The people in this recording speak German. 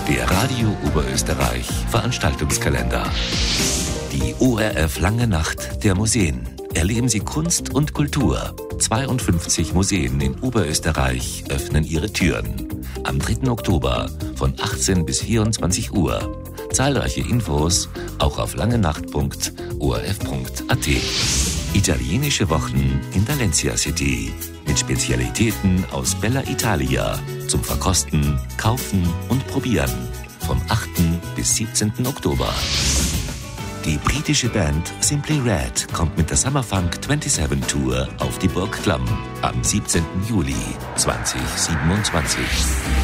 Der Radio Oberösterreich Veranstaltungskalender. Die ORF Lange Nacht der Museen. Erleben Sie Kunst und Kultur. 52 Museen in Oberösterreich öffnen ihre Türen. Am 3. Oktober von 18 bis 24 Uhr. Zahlreiche Infos auch auf langenacht.orf.at. Italienische Wochen in der Lancia City. Mit Spezialitäten aus Bella Italia. Zum Verkosten, Kaufen und Probieren. Vom 8. bis 17. Oktober. Die britische Band Simply Red kommt mit der Summerfunk 27 Tour auf die Burg Klamm am 17. Juli 2027.